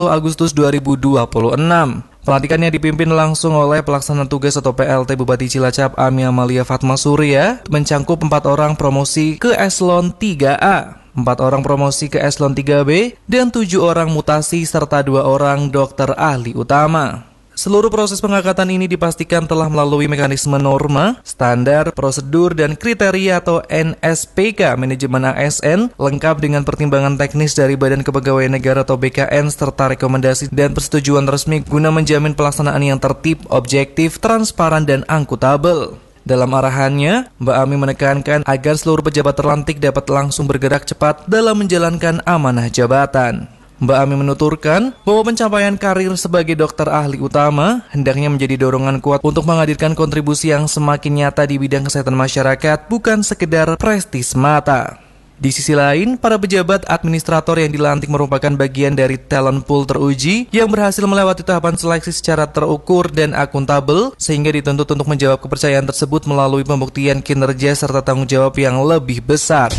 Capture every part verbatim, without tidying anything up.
Agustus dua ribu dua puluh enam. Pelantikannya dipimpin langsung oleh pelaksana tugas atau P L T Bupati Cilacap Ami Amalia Fatma Surya, mencangkup empat orang promosi ke eselon tiga A, empat orang promosi ke eselon tiga B, dan tujuh orang mutasi serta dua orang dokter ahli utama. Seluruh proses pengangkatan ini dipastikan telah melalui mekanisme norma, standar, prosedur, dan kriteria atau N S P K Manajemen A S N, lengkap dengan pertimbangan teknis dari Badan Kepegawaian Negara atau B K N, serta rekomendasi dan persetujuan resmi guna menjamin pelaksanaan yang tertib, objektif, transparan, dan akuntabel. Dalam arahannya, Mbak Ami menekankan agar seluruh pejabat terlantik dapat langsung bergerak cepat dalam menjalankan amanah jabatan. Mbak Ami menuturkan bahwa pencapaian karir sebagai dokter ahli utama hendaknya menjadi dorongan kuat untuk menghadirkan kontribusi yang semakin nyata di bidang kesehatan masyarakat, bukan sekedar prestis semata. Di sisi lain, para pejabat administrator yang dilantik merupakan bagian dari talent pool teruji yang berhasil melewati tahapan seleksi secara terukur dan akuntabel, sehingga dituntut untuk menjawab kepercayaan tersebut melalui pembuktian kinerja serta tanggung jawab yang lebih besar.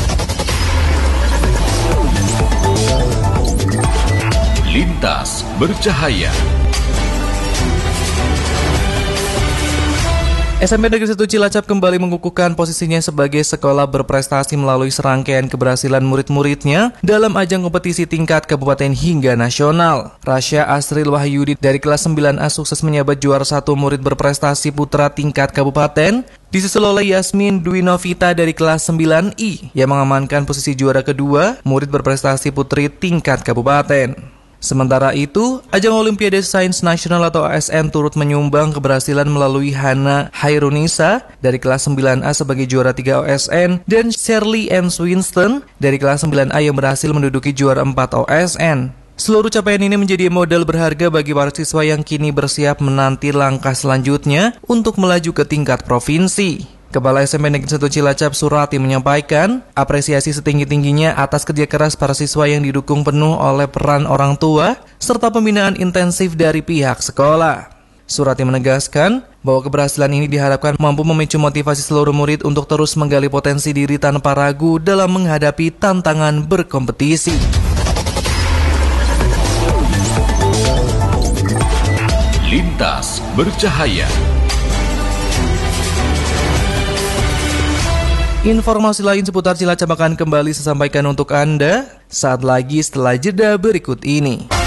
Lintas Bercahaya. S M P Negeri satu Cilacap kembali mengukuhkan posisinya sebagai sekolah berprestasi melalui serangkaian keberhasilan murid-muridnya dalam ajang kompetisi tingkat kabupaten hingga nasional. Rasya Asril Wahyudi dari kelas sembilan A sukses menyabet juara satu murid berprestasi putra tingkat kabupaten, disusul oleh Yasmin Dwi Novita dari kelas sembilan I yang mengamankan posisi juara kedua murid berprestasi putri tingkat kabupaten. Sementara itu, ajang Olimpiade Sains Nasional atau A S N turut menyumbang keberhasilan melalui Hana Hairunisa dari kelas sembilan A sebagai juara tiga O S N dan Shirley Ann Swinston dari kelas sembilan A yang berhasil menduduki juara empat O S N. Seluruh capaian ini menjadi modal berharga bagi para siswa yang kini bersiap menanti langkah selanjutnya untuk melaju ke tingkat provinsi. Kepala S M P Negeri satu Cilacap Surati menyampaikan apresiasi setinggi-tingginya atas kerja keras para siswa yang didukung penuh oleh peran orang tua serta pembinaan intensif dari pihak sekolah. Surati menegaskan bahwa keberhasilan ini diharapkan mampu memicu motivasi seluruh murid untuk terus menggali potensi diri tanpa ragu dalam menghadapi tantangan berkompetisi. Lintas Bercahaya. Informasi lain seputar Cilacap akan kembali saya sampaikan untuk Anda saat lagi setelah jeda berikut ini.